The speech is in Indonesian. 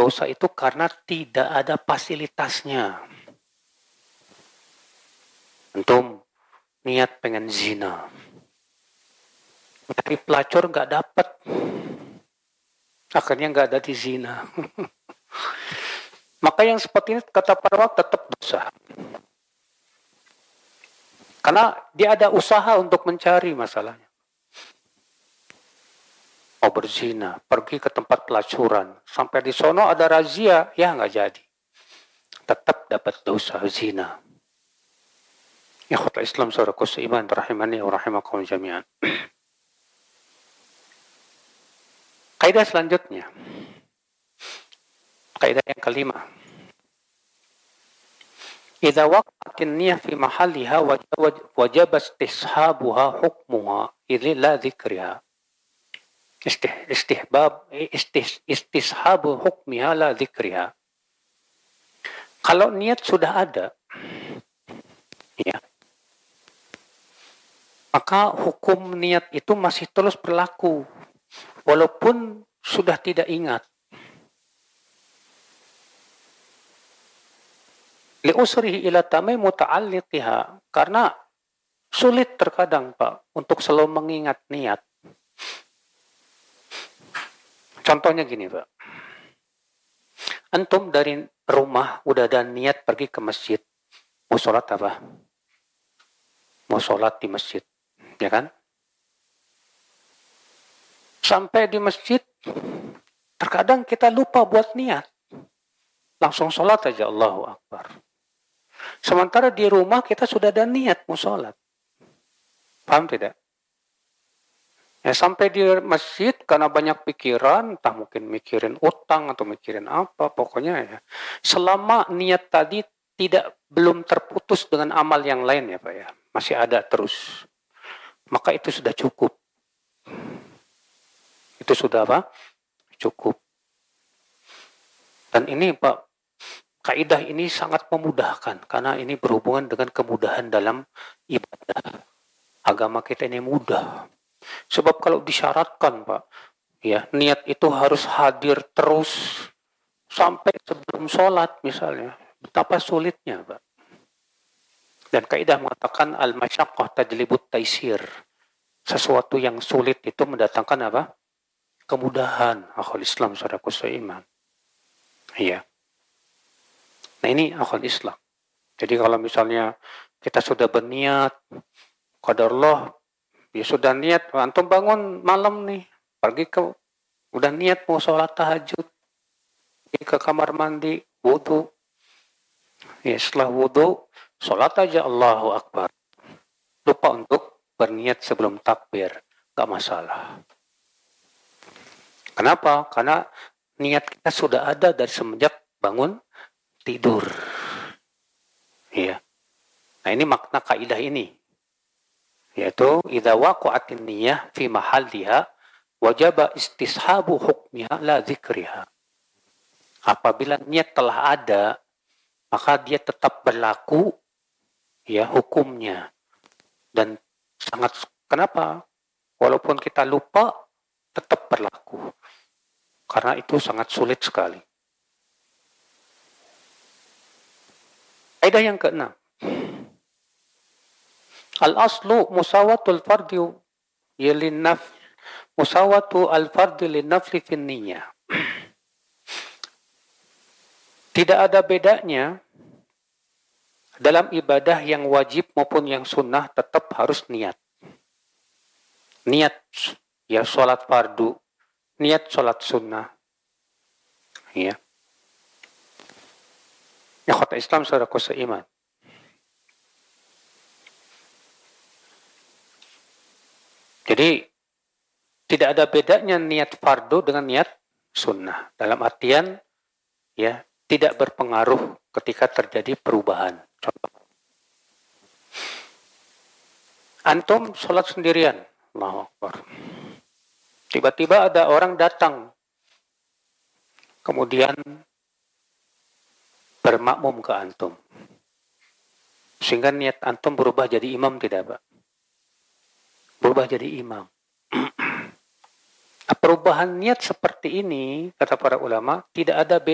dosa itu karena tidak ada fasilitasnya. Antum niat pengen zina, tapi pelacur nggak dapat, akhirnya nggak ada di zina. Maka yang seperti ini kata para ulama tetap dosa. Karena dia ada usaha untuk mencari masalahnya. Mau berzina, pergi ke tempat pelacuran, sampai di sono ada razia, ya nggak jadi. Tetap dapat dosa zina. Ya khotbah Islam saudaraku seiman rahimani wa rahimakum jami'an. Kaidah selanjutnya. Kaidah yang kelima. Idza waqa'atin niyyah fi mahalliha wajib istishabuha hukmuha ila dzikriha. Istishabu hukmiha la dzikriha. Kalau niat sudah ada, ya, maka hukum niat itu masih terus berlaku walaupun sudah tidak ingat. Li'usrihi ila tamai muta'alliqiha, karena sulit terkadang Pak untuk selalu mengingat niat. Contohnya gini Pak, antum dari rumah udah ada niat pergi ke masjid, mau sholat apa? Mau sholat di masjid, ya kan? Sampai di masjid, terkadang kita lupa buat niat, langsung sholat aja, Allahu Akbar. Sementara di rumah kita sudah ada niat mau sholat. Paham tidak? Ya, sampai di masjid karena banyak pikiran, entah mungkin mikirin utang atau mikirin apa, pokoknya ya. Selama niat tadi belum terputus dengan amal yang lain ya Pak ya, masih ada terus. Maka itu sudah cukup. Itu sudah apa? Cukup. Dan ini Pak, kaidah ini sangat memudahkan karena ini berhubungan dengan kemudahan dalam ibadah. Agama kita ini mudah. Sebab kalau disyaratkan Pak, ya niat itu harus hadir terus sampai sebelum sholat misalnya, betapa sulitnya Pak. Dan kaidah mengatakan al-masyaqqah tajlibut taisir. Sesuatu yang sulit itu mendatangkan apa? Kemudahan. Akhul Islam saudaraku seiman. Iya. Nah ini akhul Islam. Jadi kalau misalnya kita sudah berniat, qadarullah, ya sudah niat, antum bangun malam nih, udah niat mau sholat tahajud, pergi ke kamar mandi, wudu, ya setelah wudu, sholat aja Allahu Akbar. Lupa untuk berniat sebelum takbir, gak masalah. Kenapa? Karena niat kita sudah ada dari semenjak bangun tidur. Ya. Nah ini makna kaidah ini. Yaitu idza waqa'atin niyyah fi mahalliha wajaba istishabu hukmiha la dzikriha. Apabila niat telah ada, maka dia tetap berlaku ya hukumnya. Dan sangat kenapa? Walaupun kita lupa tetap berlaku. Karena itu sangat sulit sekali. Kaidah yang keenam. Al-aslu musawatul fardi musawatu al-fardi linnafli fin niyyah. Tidak ada bedanya dalam ibadah yang wajib maupun yang sunnah tetap harus niat. Niat ya sholat fardu, niat sholat sunnah. Ya. Ya khotbah Islam saudaraku seiman. Jadi tidak ada bedanya niat fardu dengan niat sunnah. Dalam artian ya tidak berpengaruh ketika terjadi perubahan. Contoh. Antum sholat sendirian. Allahu Akbar. Tiba-tiba ada orang datang. Kemudian bermakmum ke antum. Sehingga niat antum berubah jadi imam tidak Pak? Berubah jadi imam. Perubahan niat seperti ini, kata para ulama, tidak ada